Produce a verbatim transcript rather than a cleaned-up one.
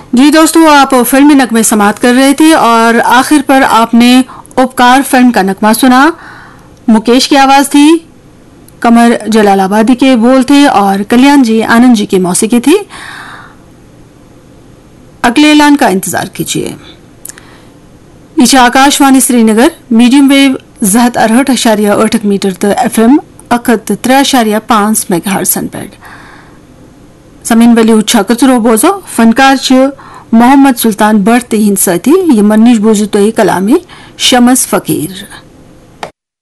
जी दोस्तों, आप फिल्मी नगमे समाप्त कर रहे थे और आखिर पर आपने उपकार फिल्म का नगमा सुना। मुकेश की आवाज थी, कमर जलालाबादी के बोल थे और कल्याण जी आनंद जी की मौसीकी थी। अगले ऐलान का इंतजार कीजिए। इसे आकाशवाणी श्रीनगर मीडियम वेव जहत अरहठ अशारिया अठक मीटर त एफ एम अखत त्रे अशारिया पांच मेगाहर्ट्ज सनपेड जमीन वली उच्छा कचरो बोजो फनकार च मोहम्मद सुल्तान बढ़ते हिंद सती ये मनीष बोजो तो कलामी शमस फकीर।